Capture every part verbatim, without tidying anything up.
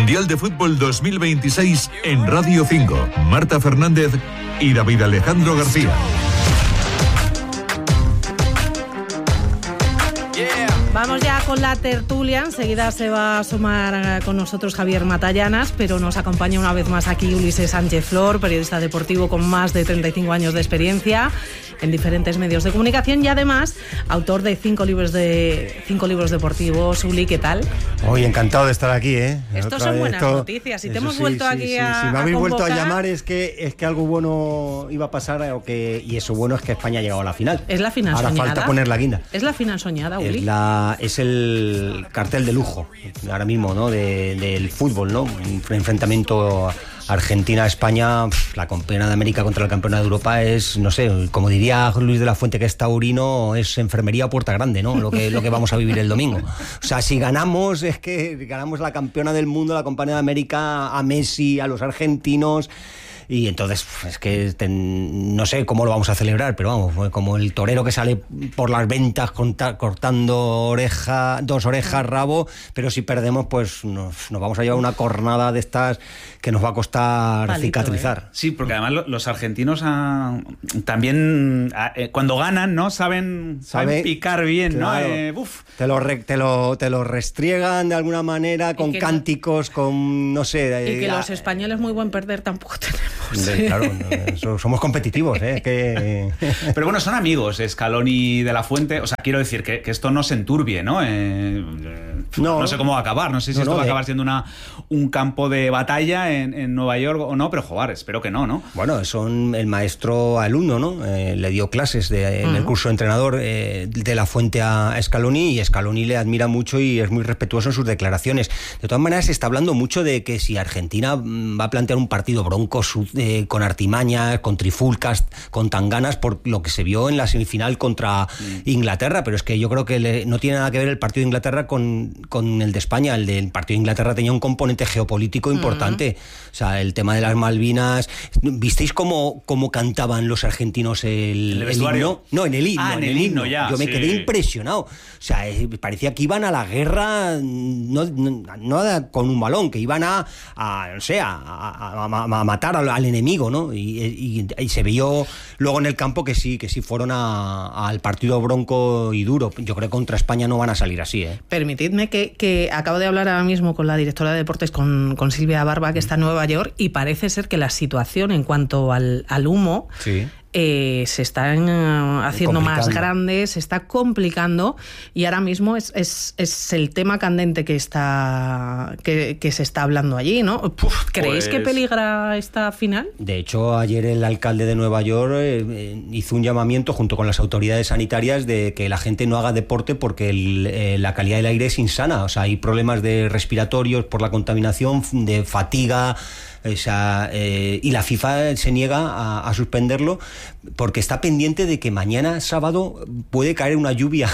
Mundial de Fútbol dos mil veintiséis en Radio cinco. Marta Fernández y David Alejandro García. Vamos ya con la tertulia. Enseguida se va a sumar con nosotros Javier Matallanas, pero nos acompaña una vez más aquí Ulises Sánchez Flor, periodista deportivo con más de treinta y cinco años de experiencia en diferentes medios de comunicación y además autor de cinco libros de cinco libros deportivos. Uli, ¿qué tal? Hoy encantado de estar aquí, ¿eh? Estos son buenas esto, noticias. Si te hemos sí, vuelto sí, aquí sí, a Si me habéis a vuelto a llamar es que es que algo bueno iba a pasar o que y eso bueno es que España ha llegado a la final. Es la final Ahora soñada. falta poner la guinda. Es la final soñada, Uli. Es, la, es el cartel de lujo ahora mismo, ¿no? De, del fútbol, ¿no? Un enfrentamiento Argentina-España, la campeona de América contra la campeona de Europa es, no sé, como diría Luis de la Fuente, que es taurino, es enfermería a puerta grande, ¿no? Lo que, lo que vamos a vivir el domingo. O sea, si ganamos, es que ganamos la campeona del mundo, la campeona de América, a Messi, a los argentinos. Y entonces, es que ten, no sé cómo lo vamos a celebrar, pero vamos, como el torero que sale por las ventas conta, cortando oreja, dos orejas, rabo, pero si perdemos, pues nos, nos vamos a llevar una cornada de estas que nos va a costar Palito, cicatrizar. ¿eh? Sí, porque además los argentinos ah, también, ah, eh, cuando ganan, ¿no? Saben, saben ¿Sabe? picar bien, claro. ¿no? Eh, uf. Te lo, re, te, lo, te lo restriegan de alguna manera con cánticos, no, con, no sé... Y que eh, los españoles muy buen perder tampoco tenemos. De, claro, no, somos competitivos, ¿eh? Que... Pero bueno, son amigos, Scaloni de la Fuente. O sea, quiero decir que, que esto no se enturbie, ¿no? Eh, no, no sé cómo va a acabar. No sé si no, esto no, va a acabar siendo una, un campo de batalla en, en Nueva York o no, pero jugar, espero que no, ¿no? Bueno, son el maestro alumno, ¿no? Eh, le dio clases de, en uh-huh. el curso de entrenador eh, de la Fuente a Scaloni, y Scaloni le admira mucho y es muy respetuoso en sus declaraciones. De todas maneras, se está hablando mucho de que si Argentina va a plantear un partido bronco, Eh, con artimañas, con trifulcas, con tanganas, por lo que se vio en la semifinal contra mm. Inglaterra, pero es que yo creo que le, no tiene nada que ver el partido de Inglaterra con, con el de España. El del partido de Inglaterra tenía un componente geopolítico importante. Mm. O sea, el tema de las Malvinas. ¿Visteis cómo, cómo cantaban los argentinos el, el, el himno? No, en el himno. Ah, en, en el himno, himno ya. Yo me sí. quedé impresionado. O sea, eh, parecía que iban a la guerra, no, no, no con un balón, que iban a, a no sé, a, a, a, a matar al, al enemigo, ¿no? Y, y, y se vio luego en el campo que sí, que sí fueron a, a, al partido bronco y duro. Yo creo que contra España no van a salir así, ¿eh? Permitidme que, que acabo de hablar ahora mismo con la directora de deportes, con, con Silvia Barba, que está en Nueva York, y parece ser que la situación en cuanto al, al humo... Sí. Eh, se están uh, haciendo más grandes, se está complicando y ahora mismo es, es, es el tema candente que está que, que se está hablando allí, ¿no? Uf, ¿Creéis pues... que peligra esta final? De hecho, ayer el alcalde de Nueva York eh, hizo un llamamiento junto con las autoridades sanitarias de que la gente no haga deporte porque el, eh, la calidad del aire es insana. O sea, hay problemas de respiratorios por la contaminación, de fatiga. O sea, eh, y la FIFA se niega a, a suspenderlo porque está pendiente de que mañana sábado puede caer una lluvia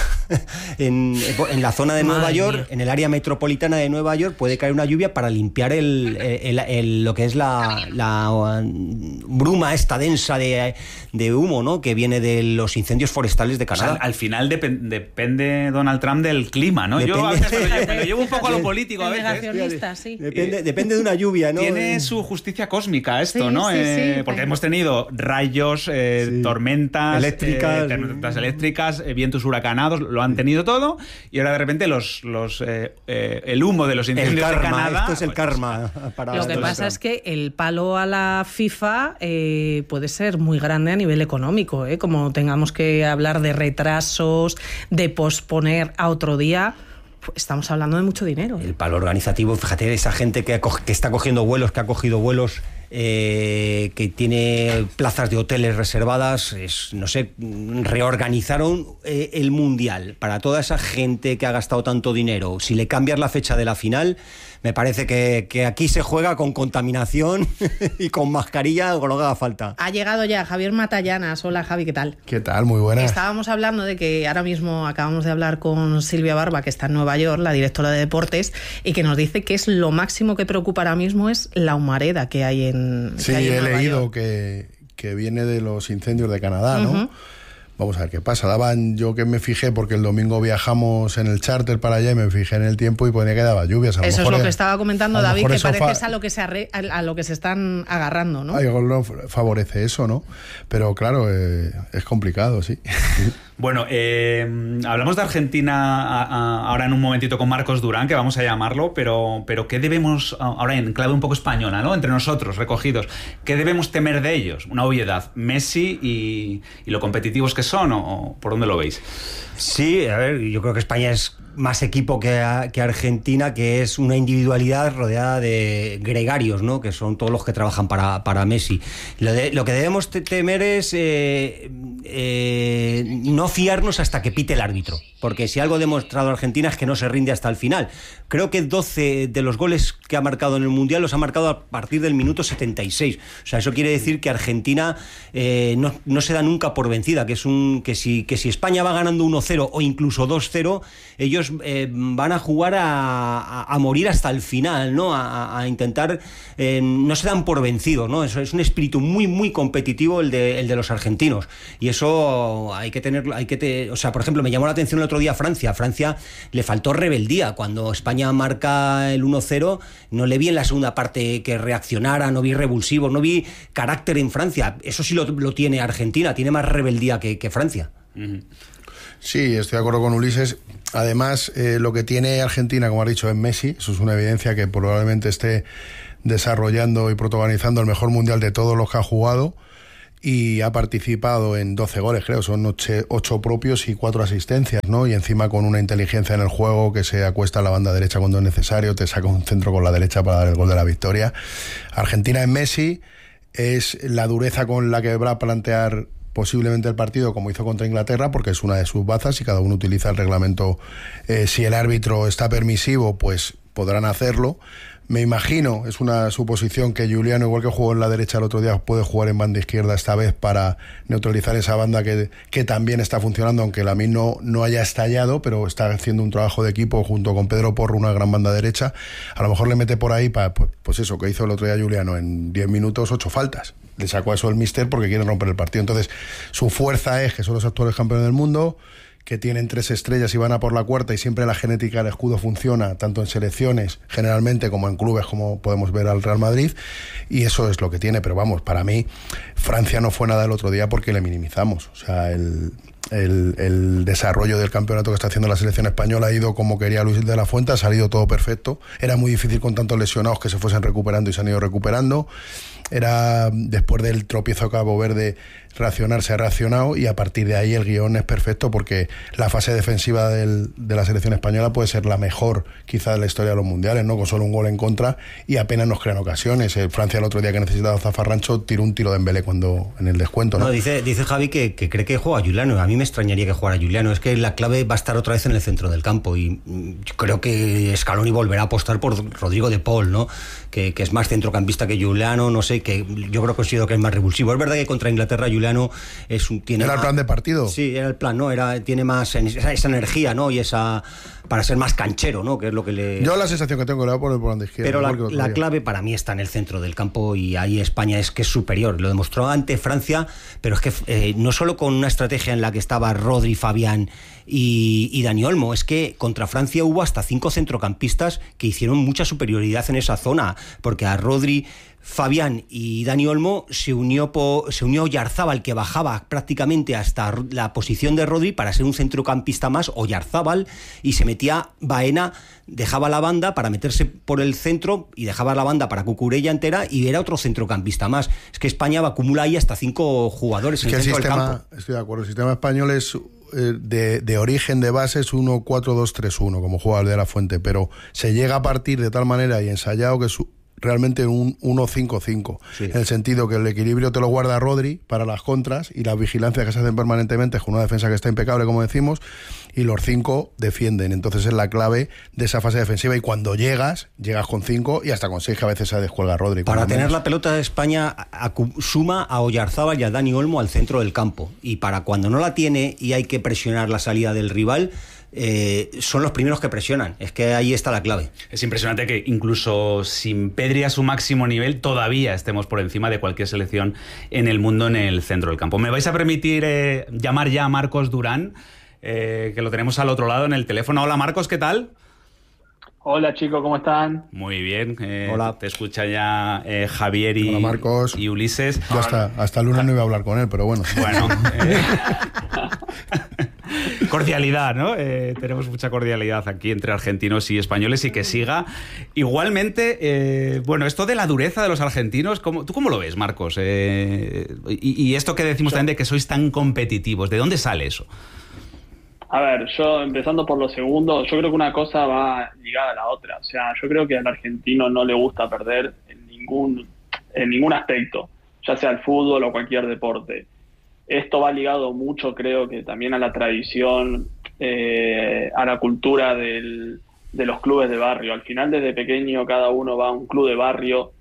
en, en la zona de Madre Nueva York, mía. En el área metropolitana de Nueva York puede caer una lluvia para limpiar el, el, el, el, lo que es la, la bruma esta densa de, de humo, ¿no? Que viene de los incendios forestales de Canadá. O sea, al final dep- depende Donald Trump del clima, ¿no? Depende. Yo a veces me lo, me lo llevo un poco a lo político a veces. Sí. Depende, depende de una lluvia, ¿no? Tiene su justicia cósmica esto, sí, ¿no? Sí, eh, sí, porque sí. hemos tenido rayos, eh, sí. tormentas eléctricas, eh, tormentas eléctricas, eh, vientos huracanados, lo han tenido todo y ahora de repente los, los eh, eh, el humo de los incendios el karma, de Canadá. Esto es el pues, karma. Para lo que pasa es que el palo a la FIFA eh, puede ser muy grande a nivel económico, ¿eh? Como tengamos que hablar de retrasos, de posponer a otro día. Estamos hablando de mucho dinero, ¿eh? El palo organizativo, fíjate, esa gente que, co- que está cogiendo vuelos, que ha cogido vuelos, eh, que tiene plazas de hoteles reservadas, es, no sé, reorganizaron eh, el Mundial para toda esa gente que ha gastado tanto dinero. Si le cambias la fecha de la final, me parece que, que aquí se juega con contaminación y con mascarilla o con lo que haga falta. Ha llegado ya Javier Matallanas. Hola, Javi, ¿qué tal? ¿Qué tal? Muy buenas. Estábamos hablando de que ahora mismo acabamos de hablar con Silvia Barba, que está en Nueva York, la directora de deportes, y que nos dice que es lo máximo que preocupa ahora mismo es la humareda que hay en Sí, que hay en he Nueva leído York. que, que viene de los incendios de Canadá, ¿no? Uh-huh. vamos a ver qué pasa. Daban, yo que me fijé, porque el domingo viajamos en el charter para allá y me fijé en el tiempo y ponía que daba lluvias. A lo eso mejor es lo es, que estaba comentando David, que parece fa- es a lo que se arre- a lo que se están agarrando, ¿no? Algo no favorece eso, ¿no? Pero claro, eh, es complicado, sí. Bueno, eh, hablamos de Argentina a, a, ahora en un momentito con Marcos Durán, que vamos a llamarlo, pero, pero ¿qué debemos, ahora en clave un poco española, ¿no? Entre nosotros, recogidos, ¿qué debemos temer de ellos? Una obviedad, Messi y, y lo competitivos que son, ¿o, o por dónde lo veis? Sí, a ver, yo creo que España es más equipo que, a, que Argentina, que es una individualidad rodeada de gregarios, ¿no? Que son todos los que trabajan para, para Messi. Lo, de, lo que debemos te, temer es eh, eh, no fiarnos hasta que pite el árbitro, porque si algo ha demostrado Argentina es que no se rinde hasta el final. Creo que doce de los goles que ha marcado en el Mundial los ha marcado a partir del minuto setenta y seis. O sea, eso quiere decir que Argentina eh, no, no se da nunca por vencida, que es un que si, que si España va ganando uno cero o incluso dos cero, ellos Eh, van a jugar a, a, a morir hasta el final, ¿no? A, a intentar, eh, no se dan por vencidos, ¿no? Eso es un espíritu muy, muy competitivo el de, el de los argentinos. Y eso hay que tenerlo, hay que te, o sea, por ejemplo, me llamó la atención el otro día Francia. Francia le faltó rebeldía. Cuando España marca el uno cero, no le vi en la segunda parte que reaccionara, no vi revulsivo, no vi carácter en Francia. Eso sí lo, lo tiene Argentina, tiene más rebeldía que, que Francia. Uh-huh. Sí, estoy de acuerdo con Ulises. Además, eh, lo que tiene Argentina, como has dicho, es Messi. Eso es una evidencia, que probablemente esté desarrollando y protagonizando el mejor mundial de todos los que ha jugado, y ha participado en doce goles, creo, son ocho propios y cuatro asistencias, ¿no? Y encima con una inteligencia en el juego, que se acuesta a la banda derecha cuando es necesario, te saca un centro con la derecha para dar el gol de la victoria. Argentina en Messi es la dureza con la que va a plantear posiblemente el partido, como hizo contra Inglaterra, porque es una de sus bazas y cada uno utiliza el reglamento. Eh, si el árbitro está permisivo, pues podrán hacerlo. Me imagino, es una suposición, que Giuliano, igual que jugó en la derecha el otro día, puede jugar en banda izquierda esta vez para neutralizar esa banda que, que también está funcionando, aunque la misma no, no haya estallado, pero está haciendo un trabajo de equipo junto con Pedro Porro, una gran banda derecha. A lo mejor le mete por ahí para, pues, pues eso que hizo el otro día Giuliano, en diez minutos, ocho faltas. Le sacó a eso el míster porque quieren romper el partido. Entonces, su fuerza es que son los actuales campeones del mundo, que tienen tres estrellas y van a por la cuarta, y siempre la genética del escudo funciona, tanto en selecciones generalmente como en clubes, como podemos ver al Real Madrid, y eso es lo que tiene. Pero vamos, para mí Francia no fue nada el otro día porque le minimizamos. O sea, el, el, el desarrollo del campeonato que está haciendo la selección española ha ido como quería Luis de la Fuente, ha salido todo perfecto. Era muy difícil con tantos lesionados que se fuesen recuperando y se han ido recuperando. Era, después del tropiezo de Cabo Verde, reaccionar, se ha reaccionado, y a partir de ahí el guión es perfecto, porque la fase defensiva del, de la selección española puede ser la mejor quizá de la historia de los mundiales, ¿no? Con solo un gol en contra y apenas nos crean ocasiones. Eh, Francia el otro día, que necesitaba Zafarrancho, tiró un tiro de Dembélé cuando en el descuento, ¿no? No, dice, dice Javi que, que cree que juega Giuliano. A mí me extrañaría que jugara Giuliano. Es que la clave va a estar otra vez en el centro del campo, y yo creo que Scaloni volverá a apostar por Rodrigo de Paul, ¿no? Que, que es más centrocampista que Giuliano, no sé, que yo creo que considero que es más revulsivo. Es verdad que contra Inglaterra Giuliano es un, tiene era más, el plan de partido. Sí, era el plan, ¿no? Era, tiene más esa, esa energía, ¿no? Y esa, para ser más canchero, ¿no? Que es lo que le... Yo la sensación que tengo que le va a poner por la izquierda. Pero la, la clave para mí está en el centro del campo, y ahí España es que es superior. Lo demostró ante Francia, pero es que eh, no solo con una estrategia en la que estaba Rodri, Fabián y, y Dani Olmo, es que contra Francia hubo hasta cinco centrocampistas que hicieron mucha superioridad en esa zona, porque a Rodri, Fabián y Dani Olmo se unió po, se unió Oyarzábal, que bajaba prácticamente hasta la posición de Rodri para ser un centrocampista más, Oyarzábal, y se metía Baena, dejaba la banda para meterse por el centro y dejaba la banda para Cucurella entera, y era otro centrocampista más. Es que España acumula ahí hasta cinco jugadores en el centro del campo. Estoy de acuerdo, el sistema español es de, de origen, de base, es uno cuatro dos tres uno, como juega el de la Fuente, pero se llega a partir de tal manera y ensayado que su realmente un uno cinco cinco, sí. En el sentido que el equilibrio te lo guarda Rodri para las contras y las vigilancias que se hacen permanentemente, con una defensa que está impecable, como decimos, y los cinco defienden. Entonces es la clave de esa fase defensiva, y cuando llegas, llegas con cinco y hasta con seis, que a veces se descuelga Rodri. Para tener menos. La pelota de España suma a Oyarzábal y a Dani Olmo al centro del campo, y para cuando no la tiene y hay que presionar la salida del rival, eh, son los primeros que presionan. Es que ahí está la clave. Es impresionante que incluso sin Pedri a su máximo nivel todavía estemos por encima de cualquier selección en el mundo en el centro del campo. ¿Me vais a permitir eh, llamar ya a Marcos Durán, eh, que lo tenemos al otro lado en el teléfono? Hola Marcos, ¿qué tal? Hola chicos, ¿cómo están? Muy bien. Eh, Hola. Te escucha ya eh, Javier y, Hola, Marcos. y Ulises. Yo hasta, hasta el lunes no iba a hablar con él, pero bueno. Bueno. Eh, cordialidad, ¿no? Eh, tenemos mucha cordialidad aquí entre argentinos y españoles y que siga. Igualmente, eh, bueno, esto de la dureza de los argentinos, ¿cómo, ¿tú cómo lo ves, Marcos? Eh, y, y esto que decimos también de que sois tan competitivos, ¿de dónde sale eso? A ver, yo empezando por lo segundo, yo creo que una cosa va ligada a la otra. O sea, yo creo que al argentino no le gusta perder en ningún, en ningún aspecto, ya sea el fútbol o cualquier deporte. Esto va ligado mucho, creo que también a la tradición, eh, a la cultura del, de los clubes de barrio. Al final, desde pequeño, cada uno va a un club de barrio,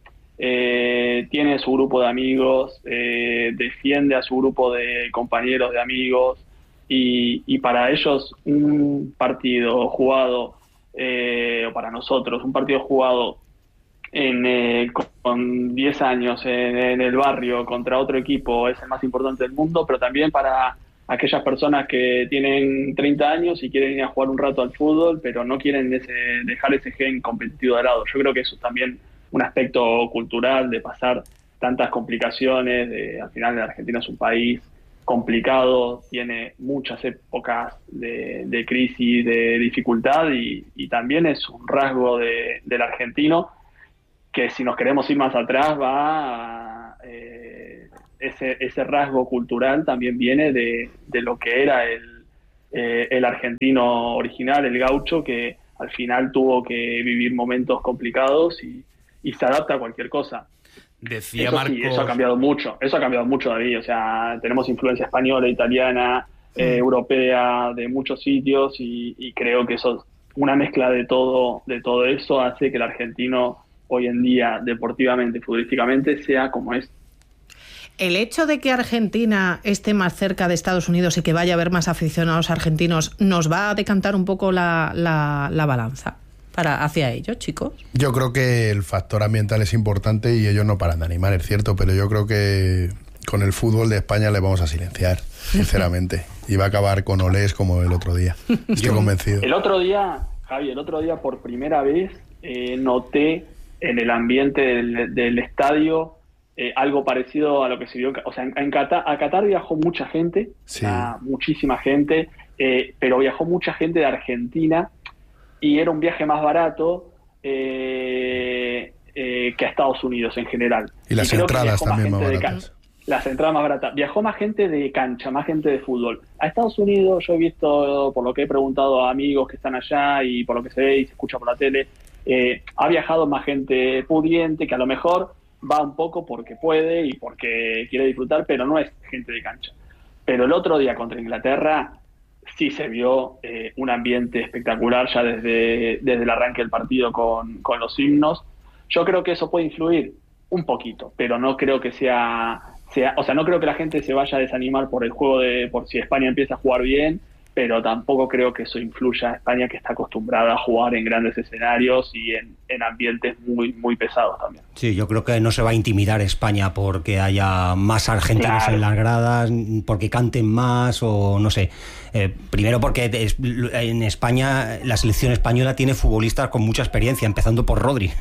eh, tiene su grupo de amigos, eh, defiende a su grupo de compañeros, de amigos. Y, y para ellos un partido jugado, eh, o para nosotros, un partido jugado en, eh, con diez años en, en el barrio contra otro equipo es el más importante del mundo, pero también para aquellas personas que tienen treinta años y quieren ir a jugar un rato al fútbol, pero no quieren ese, dejar ese gen competitivo de lado. Yo creo que eso es también un aspecto cultural de pasar tantas complicaciones, de, al final la Argentina es un país complicado, tiene muchas épocas de, de crisis, de dificultad y, y también es un rasgo de, del argentino que si nos queremos ir más atrás va a, eh, ese, ese rasgo cultural también viene de, de lo que era el, eh, el argentino original, el gaucho, que al final tuvo que vivir momentos complicados y, y se adapta a cualquier cosa. Decía eso Marcos... sí, eso ha cambiado mucho, eso ha cambiado mucho, David, o sea, tenemos influencia española, italiana, sí. eh, europea, de muchos sitios y, y creo que eso, una mezcla de todo, de todo eso hace que el argentino hoy en día, deportivamente, futbolísticamente, sea como es. El hecho de que Argentina esté más cerca de Estados Unidos y que vaya a haber más aficionados argentinos, ¿nos va a decantar un poco la, la, la balanza para hacia ellos, chicos? Yo creo que el factor ambiental es importante y ellos no paran de animar, es cierto, pero yo creo que con el fútbol de España le vamos a silenciar, sinceramente, y va a acabar con olés como el otro día. Estoy yo, convencido. El otro día, Javi, el otro día por primera vez eh, noté en el ambiente del, del estadio eh, algo parecido a lo que se vio, o sea, en, en Qatar, a Qatar viajó mucha gente, sí. a, muchísima gente, eh, pero viajó mucha gente de Argentina y era un viaje más barato eh, eh, que a Estados Unidos en general. Y las y entradas también más baratas. Las entradas más baratas. Viajó más gente de cancha, más gente de fútbol. A Estados Unidos yo he visto, por lo que he preguntado a amigos que están allá y por lo que se ve y se escucha por la tele, eh, ha viajado más gente pudiente que a lo mejor va un poco porque puede y porque quiere disfrutar, pero no es gente de cancha. Pero el otro día contra Inglaterra sí se vio eh, un ambiente espectacular ya desde, desde el arranque del partido con, con los himnos. Yo creo que eso puede influir un poquito, pero no creo que sea, sea, o sea, no creo que la gente se vaya a desanimar por el juego de, por si España empieza a jugar bien, pero tampoco creo que eso influya a España, que está acostumbrada a jugar en grandes escenarios y en, en ambientes muy, muy pesados también. Sí, yo creo que no se va a intimidar España porque haya más argentinos claro. en las gradas, porque canten más o no sé. Eh, primero porque en España la selección española tiene futbolistas con mucha experiencia, empezando por Rodri.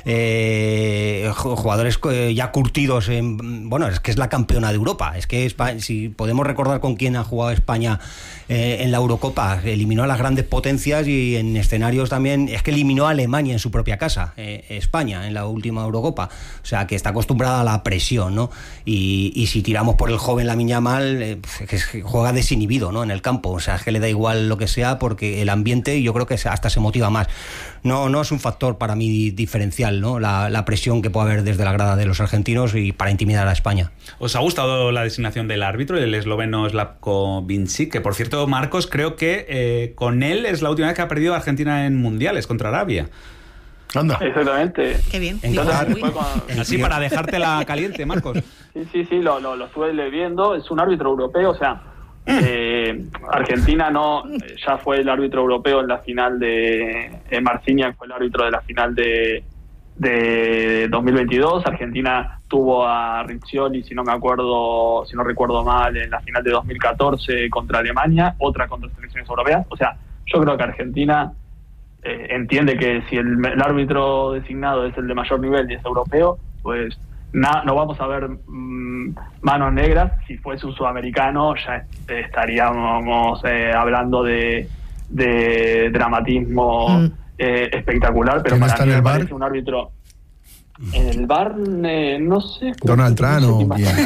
Eh, jugadores ya curtidos en... Bueno, es que es la campeona de Europa. Es que España, si podemos recordar con quién ha jugado España eh, en la Eurocopa, eliminó a las grandes potencias y en escenarios también... Es que eliminó a Alemania en su propia casa, eh, España, en la última Eurocopa. O sea, que está acostumbrada a la presión, ¿no? Y, y si tiramos por el joven Lamine Yamal, eh, que juega desinhibido, ¿no? En el campo. O sea, es que le da igual lo que sea porque el ambiente yo creo que hasta se motiva más. No, no es un factor para mí diferencial, ¿no? La, la presión que puede haber desde la grada de los argentinos y para intimidar a España. ¿Os ha gustado la designación del árbitro, el esloveno Slavko Vincic? Que por cierto, Marcos, creo que eh, con él es la última vez que ha perdido Argentina en mundiales contra Arabia. Anda. Exactamente. Qué bien. Entonces, fue con... Así para dejártela caliente, Marcos. Sí, sí, sí, lo, lo, lo estuve viendo. Es un árbitro europeo, o sea, Eh, Argentina no, ya fue el árbitro europeo en la final de eh, Marciniak fue el árbitro de la final de, de dos mil veintidós. Argentina tuvo a Riccioli, si no me acuerdo, si no recuerdo mal, en la final de dos mil catorce contra Alemania, otra contra selecciones europeas. O sea, yo creo que Argentina eh, entiende que si el, el árbitro designado es el de mayor nivel y es europeo, pues Na, no vamos a ver mmm, manos negras. Si fuese un sudamericano ya eh, estaríamos eh, hablando de, de dramatismo mm. eh, espectacular, pero para mí me parece un árbitro en el V A R, eh, no sé. Donald Trump o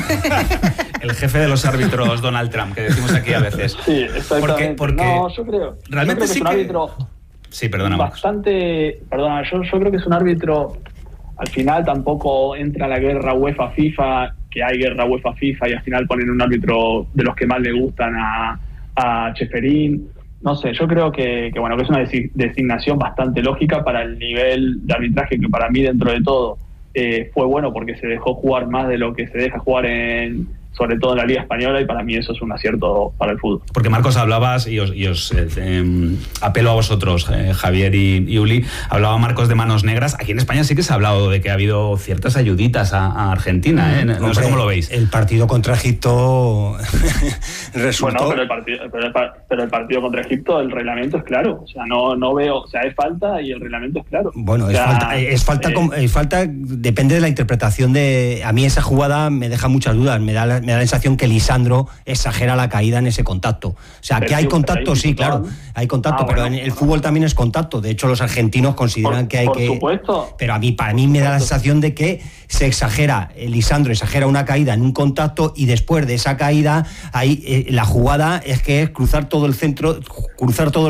el jefe de los árbitros, Donald Trump, que decimos aquí a veces. Sí, exactamente. Porque, porque no, yo creo, realmente yo creo que sí es un que... árbitro sí, perdona, bastante, perdona, yo, yo creo que es un árbitro. Al final tampoco entra la guerra UEFA-FIFA, que hay guerra UEFA-FIFA y al final ponen un árbitro de los que más le gustan a, a Cheferín. No sé, yo creo que, que bueno que es una designación bastante lógica para el nivel de arbitraje que para mí dentro de todo eh, fue bueno porque se dejó jugar más de lo que se deja jugar en, sobre todo en la Liga Española, y para mí eso es un acierto para el fútbol. Porque Marcos, hablabas, y os, y os eh, eh, apelo a vosotros, eh, Javier y, y Uli, hablaba Marcos de manos negras. Aquí en España sí que se ha hablado de que ha habido ciertas ayuditas a, a Argentina, ¿eh? No, Hombre, sé cómo lo veis. El partido contra Egipto resultó... Bueno, pero el, partido, pero, el, pero el partido contra Egipto, el reglamento es claro. O sea, no, no veo... O sea, es falta y el reglamento es claro. Bueno, o es sea, falta, es falta, eh, es falta, depende de la interpretación de... A mí esa jugada me deja muchas dudas, me da la, me da la sensación que Lisandro exagera la caída en ese contacto. O sea, pero que hay contacto, sí, claro, hay contacto, ah, pero bueno, en el fútbol también es contacto. De hecho, los argentinos consideran por, que hay por que... Por supuesto. Pero a mí, para mí me da la sensación de que se exagera, Lisandro exagera una caída en un contacto y después de esa caída, ahí eh, la jugada es que es cruzar todo el centro, cruzar todo